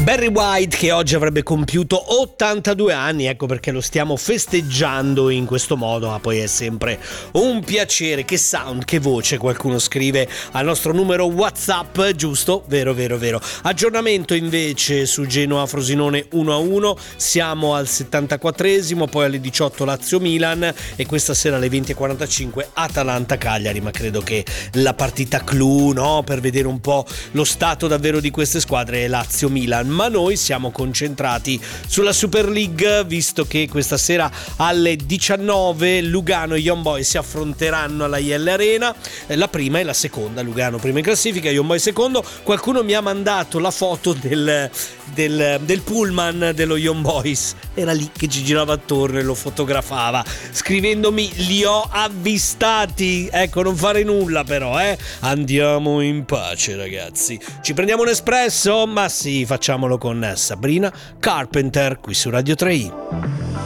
Barry White, che oggi avrebbe compiuto 82 anni, ecco perché lo stiamo festeggiando in questo modo, ma poi è sempre un piacere. Che sound, che voce, qualcuno scrive al nostro numero WhatsApp, giusto? Vero. Aggiornamento invece su Genoa-Frosinone 1-1, siamo al 74esimo, poi alle 18 Lazio-Milan e questa sera alle 20:45 Atalanta-Cagliari, ma credo che la partita clou, no? Per vedere un po' lo stato davvero di queste squadre è Lazio-Milan. Ma noi siamo concentrati sulla Super League, visto che questa sera alle 19 Lugano e Young Boys si affronteranno alla IL Arena, la prima e la seconda, Lugano prima in classifica, Young Boys secondo. Qualcuno mi ha mandato la foto del pullman dello Young Boys, era lì che ci girava attorno e lo fotografava scrivendomi: li ho avvistati. Ecco, non fare nulla però, andiamo in pace ragazzi. Ci prendiamo un espresso? Ma sì, facciamolo con Sabrina Carpenter qui su Radio 3.